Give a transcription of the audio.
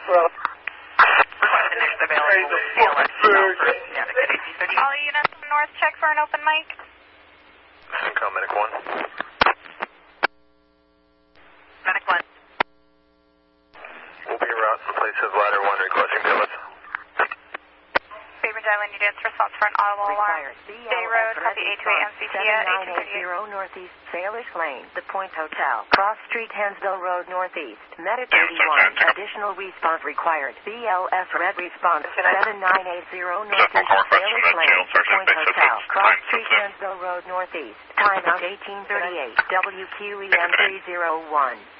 All units from North, check for an open mic. Call Medic 1. Medic 1. We'll be en route in place of ladder 1 requesting pillars. Favorite Island units, response for an audible alarm. Day Road, copy 828 MCTIA, 7980 Northeast, Sailors Lane, The Point Hotel. Cross Street, Hansville Road, Northeast. Medic 81, additional response required. BLS Red response, 7980 Northeast, Sailors Lane, The Point Hotel. Cross Street, Hansville Road, Northeast. Timeout 1838, WQEM 301.